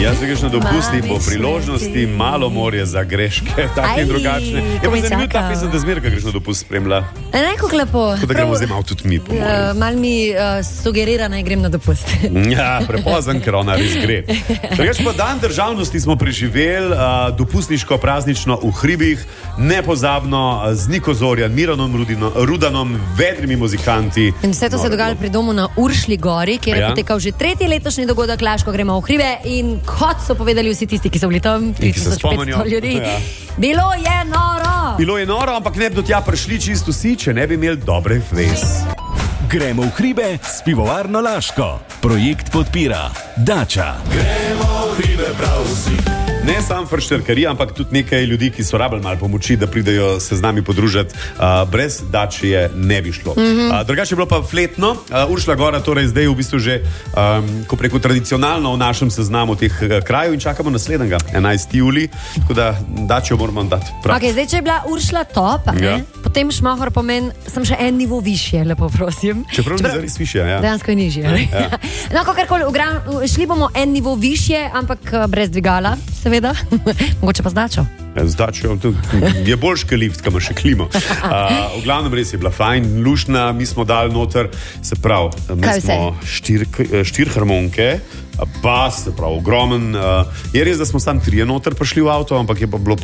Jaz se greš na dopusti po priložnosti, malo morje za greške, take in drugačne. Je pa zanimivo ta pesem, da zmeraj greš na dopust spremlja. Nekako lepo. Tako da gremo zdaj malo tudi mi, po mojem. Mal mi sugerira, naj grem na dopust. Ja, prepozen, ker ona res gre. Drugač pa dan državnosti smo preživeli, dopustniško praznično v hribih, nepozabno z Niko Zorjan, Miranom Rudanom, vedrimi muzikanti. In vse to se je dogajalo pri domu na Uršlji gori, kjer je potekal že tretji letošnji dogodek Laško gremo v hribe in kot so povedali vsi tisti, ki so bili tam, 3500 ljudi, bilo je noro. Bilo je noro, ampak ne bi do tja prišli čisto vsi, če ne bi imeli dobre vez. Gremo v hribe s pivovarno Laško. Projekt podpira Dača. Gremo v hribe prav vsi. Ne samo fršterkarija, ampak tudi nekaj ljudi, ki so rabili malo pomoči, da pridejo se z nami podružiti. Brez Dačije ne bi šlo. Drugače je bilo pa fletno. Uršlja gora torej zdaj v bistvu že, ko preko tradicionalno v našem seznamu teh krajev in čakamo naslednjega, 11. julij. Tako da Dačijo moramo dati prav. Okay, zdaj, če je bila Uršlja top, potem Šmohor pomeni, sem še en nivo višje, lepo prosim. Čeprav ni zares višje, ja. Dejansko je nižje. Ja. No, kakorkoli, šli bomo en nivo višje, ampak brez dvigala, seveda. Mogoče pa z Dačo. Z Dačo je boljš kot lift, kam še klimo. V glavnem res je bila fajn, lušna, mi smo dali noter, se pravi, mi smo 4 harmonike, bas, se pravi, ogromen. Je res, da smo sam 3 noter prišli v avto, ampak je pa bilo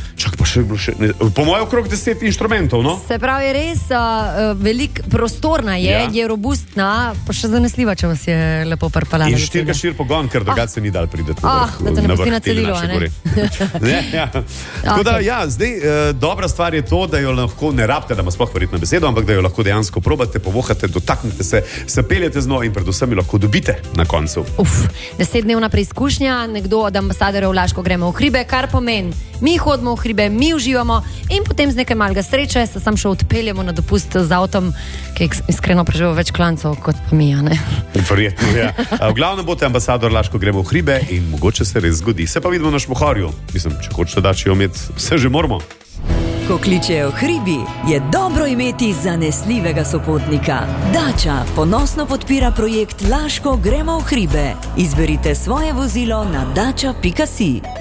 po mojem okrog 10 inštrumentov, no? Se pravi, je res velik prostorna je robustna, pa še zanesljiva, če vas je lepo prpalala. In 4x4 pogon, ker drugače se ni dal prideti na vrh. Da te ne pusti na celilo, ne? Ja. Tako da, ja, zdaj dobra stvar je to, da jo lahko ne rabite, da ima sploh verjetno besedo, ampak da jo lahko dejansko probate, povohate, dotaknete se peljete z njo in predvsem jo lahko dobite na koncu. 10-dnevna preizkušnja, nekdo od ambasadorjev Laško gremo v hribe, kar pomeni, mi hodimo v hribe, mi uživamo in potem z nekaj malega sreče se sam še odpeljemo na dopust z avtom, ki je iskreno preživel več klancov kot pa mi, ne? Verjetno, ja. V glavnem boste ambasador Laško gremo v hribe in mogoče se res zgodi. Se pa vidimo na Šmohorju. Mislim, če hočete Dačijo imeti, vse že moramo. Ko kličejo hribi, je dobro imeti zanesljivega sopotnika. Dača ponosno podpira projekt Laško gremo v hribe. Izberite svoje vozilo na dača.si.